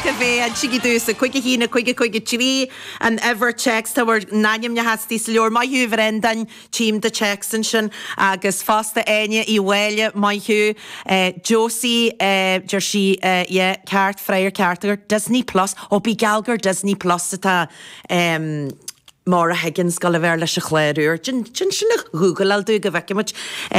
bvé a tigi dús a chuige hína chuige trí an ever checks tá bhar naim ne hastíí sa leor mai hiú bhrendain tíim de checks sin agus fásta aine í bhile mai hiú Josie jersey ceart freiir ceartgur Disney Plus ó bí galgur Disney Plus atá Mara Higgins gal bhar leis a chléirúir sin sinna Google al dú go bheicemuid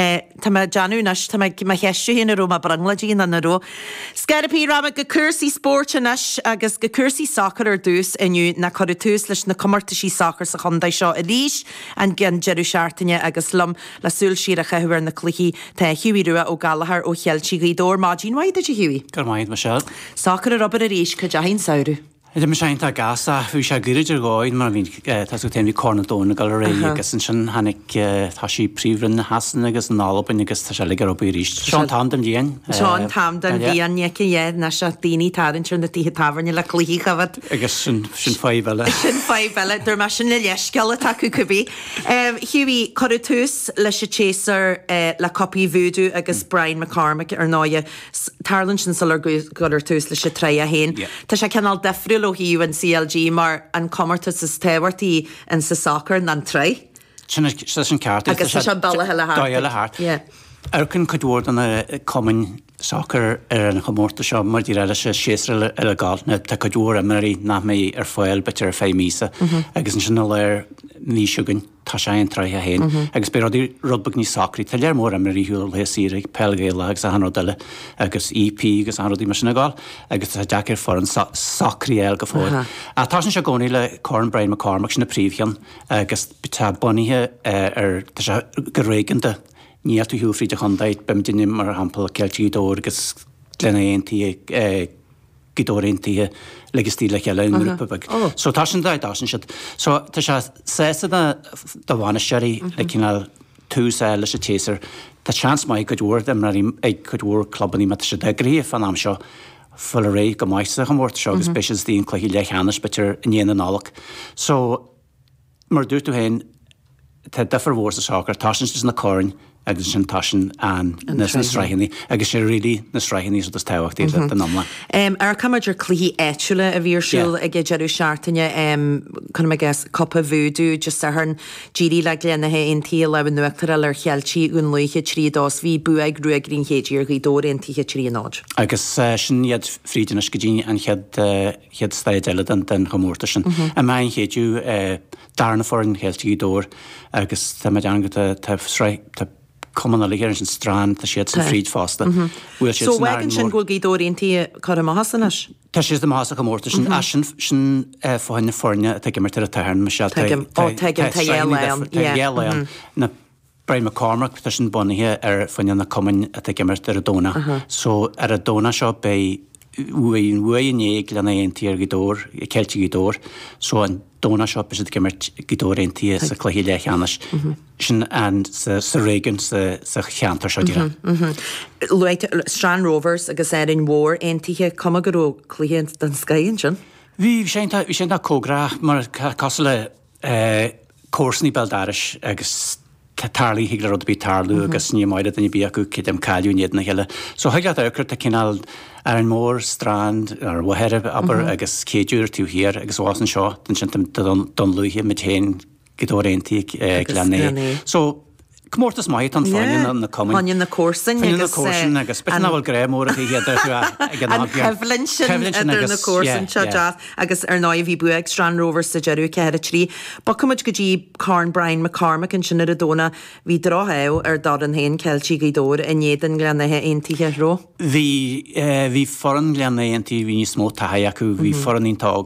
tá Janú nas tá cheistú hína ró a brangladín an ró. Scarapí rama go cursaí spórtenas agus go cursaí soccer ar dús inniu na choú túús leis na commartaí soccer sa chundaid seo a ríis an gin jeú seaartaine agus lom lasúil siad a chehuiir na cluichí tá hiúí ruúa ó galahar ó cheiltí rídór mádín waid a hiúí. Gur maid me se. Soccer a robar a ríis chu dahinn saoú. Idir me sein tá gas a bhú se guridir gáid mar bhín tasú téimhí cornadóna gal ré agus sin hanig tá sí príomhrin na hasan agus an nálapan agus tá se ligar op í ríist. Seán tamdam díon. Seán tamdam díon neice dhéad na se daoine tarintir na títhe tafarne le cluí chafad. Agus sin fáibhile. Sin fáibhile, dur mar sin le leisceal a taú cubí. Hiúí choú tús leis se chéasar le copí vúdú agus Brian McCormack ar náide tarlann sin salar golar tús leis se tre a héin. Tá se cenál defriúil ó hiú an CLG mar an commarta sa téhairtaí an sa soccer an tre. Sin ceart. Agus se balla heile hart. Dáile hart. Ercan cadúir an common soccer an chomórta seo mar dí eile se séasra ar a gáilna tá cadúir a marí ná mé ar foiil betir ar féimísa agus an sin léir ní siúgan tá sé an treithe héin agus beradí rudbag ní sacrí tá lear mór a marí hiúil héasíra pelgéile agus a hanróile agus EP agus anrodí mar sinna gáil agus tá deacar for an sacríil go fóil. A tá sin se gcónaí le Corn Brian McCormack sin na príomhchean agus tá bunithe ar tá se go réigeanta ní tú hiú fríide chundaid bim duine mar hampel ceiltí dóir agus lena aontaí gidóiríontaí legus tíle ceile an grúpa. So tá sin dá sin siad. So tá se sésa do bhaineisteí le cinál tús leis a téasar tá chans mai go dúir mar ag go dúir clubbaní me se degraí fan am seo full ré go maiise go mórt seo agus speisials díon chluí le cheannas betir inéana nálach. So mar dúir tú héin tá defar mhór sa soccer tá sin na córin agus sin tasin an na sráithinaí agus sé rilí na sráithinaí so táhachttaí den namla. Ar cumaidir clí éitiúile a bhírsúil a ggé jeú seaartaine chun me gas coppa bhúdú just an GD le léanathe intí le nuachtar ar cheiltí ún luiche trí dós bhí bu ag grú grín héidir í dóiriontaíthe trí náid. Agus sin iad frídina go dtíine an chead staid eile den chomórta sin. A main héadú darna forin cheiltí dór agus tá angata tá Common ligéir sin strand tá siad san fríd fásta. So wegan sin ghfuil gídóiríonntaí chu mahasanas? Tá siad do mahasa go mórta sin a sin fáinna fórne a teige mar tar a tairn me se dhéalaon na Brian McCormack tá sin bunithe ar faine na common a teige mar ar a dóna. So ar a dóna seo bei uainné lena aontaí ar gidór, ceiltí gidór, so an dóna seo is ge mar gidóiríonntaí sa chluí le cheannas sin an sa réigen sa cheantar seo díra. Strand Rovers agus in mhór aontaithe cuma goró clíonn den scaíonn sin? Bhí sé tá cógra mar cos le córsnaí beldáris agus tarlaí hiigla rud bí tarlú agus ní maidide in bí acu céim cáiliú iad na heile. So heagad aircurt a cinál ar an mór strand ar bhheireh aber agus céadúir tú hir agus bhásan seo den sin don luúthe mit chéin gidóiríonntaí leanné. So Cmórtas maith an fáin na common. Fáin na córsan agus bit náhfuil gréimór a an ceflin sin idir na córsan seo agus ar náid bhí buag Strand Rovers sa jeú cead a trí. Ba cumid go dtí Corn Brian McCormack an sin ar a dóna bhí drátheh ar dad an héin ceiltí go dóir a néan gleanathe aontaithe ró? Bhí foran gleanna aontaí bhí smó taithe acu bhí foran ítá